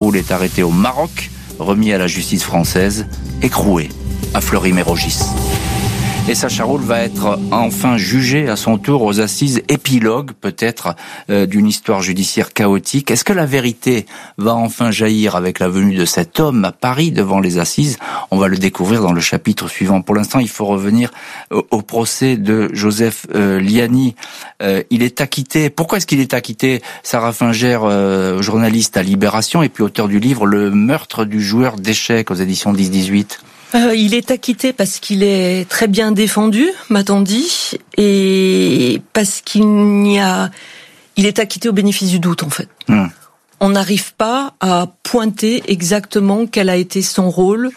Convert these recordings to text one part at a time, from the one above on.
Roule est arrêté au Maroc, remis à la justice française, écroué à Fleury-Mérogis. Et Sacha Roule va être enfin jugé à son tour aux assises, épilogue peut-être d'une histoire judiciaire chaotique. Est-ce que la vérité va enfin jaillir avec la venue de cet homme à Paris devant les assises? On va le découvrir dans le chapitre suivant. Pour l'instant, il faut revenir au procès de Joseph Liani. Il est acquitté. Pourquoi est-ce qu'il est acquitté? Sarah Finger, journaliste à Libération et puis auteur du livre Le meurtre du joueur d'échecs aux éditions 10-18. Il est acquitté parce qu'il est très bien défendu, m'a-t-on dit, et parce il est acquitté au bénéfice du doute, en fait. On n'arrive pas à pointer exactement quel a été son rôle.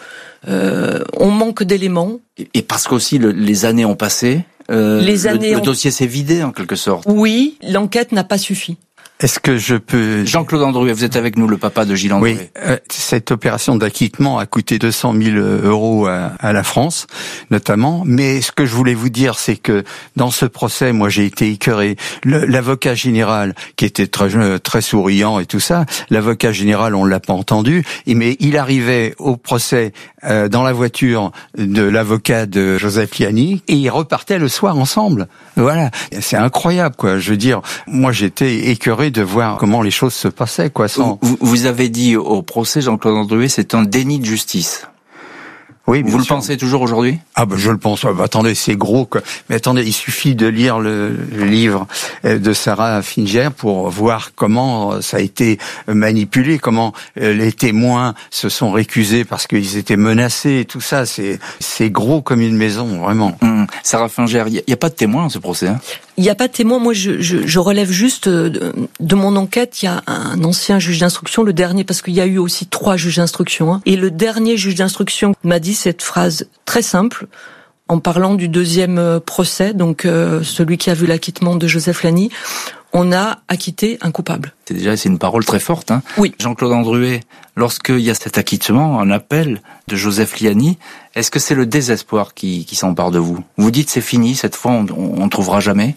On manque d'éléments. Et parce qu'aussi les années ont passé, le dossier s'est vidé en quelque sorte. Oui, l'enquête n'a pas suffi. Est-ce que je peux... Jean-Claude Andruet, vous êtes avec nous, le papa de Gilles Andruet. Oui, cette opération d'acquittement a coûté 200 000 euros à la France, notamment. Mais ce que je voulais vous dire, c'est que dans ce procès, moi, j'ai été écœuré. L'avocat général, qui était très souriant et tout ça, l'avocat général, on l'a pas entendu, mais il arrivait au procès dans la voiture de l'avocat de Joseph Liani et ils repartaient le soir ensemble. Voilà, c'est incroyable, quoi. Je veux dire, moi, j'étais écœuré de voir comment les choses se passaient, quoi. Vous avez dit au procès, Jean-Claude Andruet, c'est un déni de justice. Oui, vous le pensez toujours aujourd'hui? Ah ben je le pense. Attendez, c'est gros, quoi. Mais attendez, il suffit de lire le livre de Sarah Finger pour voir comment ça a été manipulé, comment les témoins se sont récusés parce qu'ils étaient menacés et tout ça. C'est gros comme une maison, vraiment. Sarah Finger, il y a pas de témoins dans ce procès, hein? Il n'y a pas de témoin. Moi, je relève juste de mon enquête. Il y a un ancien juge d'instruction, le dernier, parce qu'il y a eu aussi 3 juges d'instruction. Et le dernier juge d'instruction m'a dit cette phrase très simple en parlant du deuxième procès, donc celui qui a vu l'acquittement de Joseph Liani. On a acquitté un coupable. C'est une parole très forte, hein. Oui. Jean-Claude Andruet, lorsqu'il y a cet acquittement, un appel de Joseph Liani, est-ce que c'est le désespoir qui s'empare de vous? Vous dites c'est fini, cette fois on ne trouvera jamais?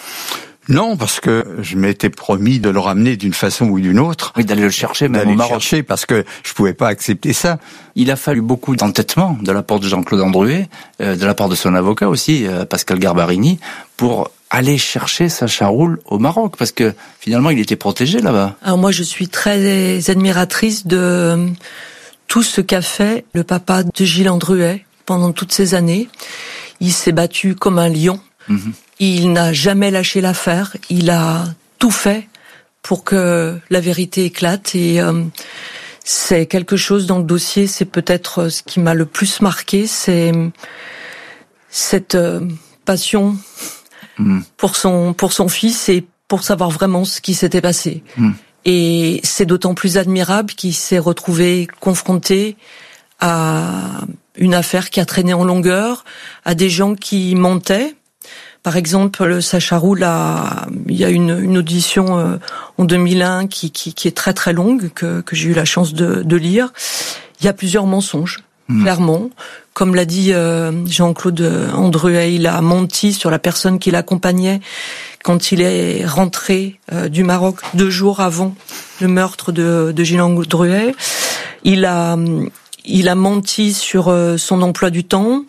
Non, parce que je m'étais promis de le ramener d'une façon ou d'une autre. Oui, d'aller le chercher, même au Maroc. Parce que je pouvais pas accepter ça. Il a fallu beaucoup d'entêtement de la part de Jean-Claude Andruet, de la part de son avocat aussi, Pascal Garbarini, pour aller chercher Sacha Roule au Maroc, parce que finalement il était protégé là-bas. Alors moi je suis très admiratrice de tout ce qu'a fait le papa de Gilles Andruet pendant toutes ces années. Il s'est battu comme un lion. Il n'a jamais lâché l'affaire. Il a tout fait pour que la vérité éclate. Et c'est quelque chose dans le dossier, c'est peut-être ce qui m'a le plus marqué, c'est cette passion pour son fils et pour savoir vraiment ce qui s'était passé. Et c'est d'autant plus admirable qu'il s'est retrouvé confronté à une affaire qui a traîné en longueur, à des gens qui mentaient. Par exemple, Sacha Roule il y a une audition en 2001 qui est très très longue, que j'ai eu la chance de lire. Il y a plusieurs mensonges, clairement. Comme l'a dit Jean-Claude Andruet, il a menti sur la personne qui l'accompagnait quand il est rentré du Maroc 2 jours avant le meurtre de Gilles Andruet. Il a menti sur son emploi du temps.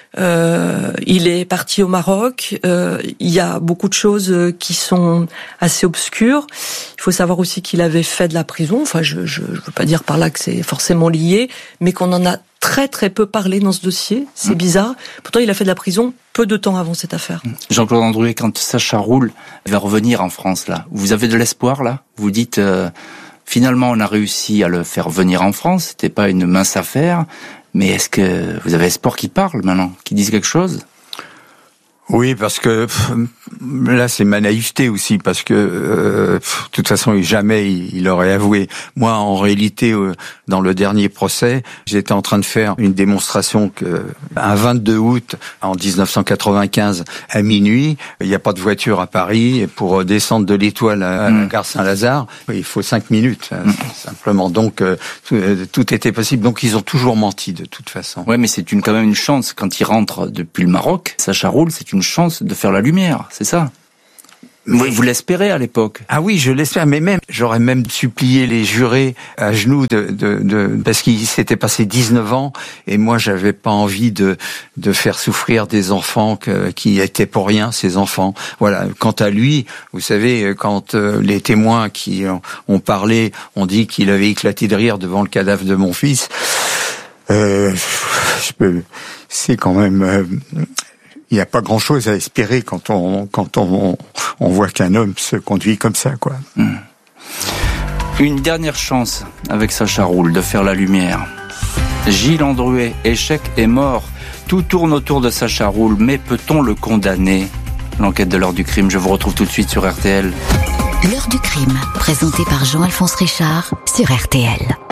Il est parti au Maroc. Il y a beaucoup de choses qui sont assez obscures. Il faut savoir aussi qu'il avait fait de la prison. Enfin, je veux pas dire par là que c'est forcément lié, mais qu'on en a très très peu parlé dans ce dossier. C'est bizarre. Pourtant, il a fait de la prison peu de temps avant cette affaire. Jean-Claude Andruet, quand Sacha Roule va revenir en France, là, vous avez de l'espoir là? Vous dites finalement, on a réussi à le faire venir en France. C'était pas une mince affaire. Mais est-ce que vous avez espoir qu'il parle maintenant, qu'il dise quelque chose? Oui, parce que là c'est ma naïveté aussi, parce que de toute façon jamais il aurait avoué. Moi, en réalité, dans le dernier procès, j'étais en train de faire une démonstration que un 22 août en 1995 à minuit, il n'y a pas de voiture à Paris, et pour descendre de l'Étoile à la gare Saint-Lazare, il faut 5 minutes simplement. Donc tout était possible. Donc ils ont toujours menti de toute façon. Ouais, mais c'est quand même une chance quand il rentre depuis le Maroc. Sacha Roule, c'est une chance de faire la lumière, c'est ça? Vous l'espérez à l'époque? Ah oui, je l'espère, mais j'aurais même supplié les jurés à genoux parce qu'il s'était passé 19 ans et moi j'avais pas envie de faire souffrir des enfants qui étaient pour rien, ces enfants. Voilà. Quant à lui, vous savez, quand les témoins qui ont parlé ont dit qu'il avait éclaté de rire devant le cadavre de mon fils, c'est quand même. Il n'y a pas grand-chose à espérer quand on voit qu'un homme se conduit comme ça, quoi. Une dernière chance avec Sacha Roul de faire la lumière. Gilles Andruet, échec et mort. Tout tourne autour de Sacha Roul, mais peut-on le condamner? L'enquête de l'heure du crime, je vous retrouve tout de suite sur RTL. L'heure du crime, présentée par Jean-Alphonse Richard sur RTL.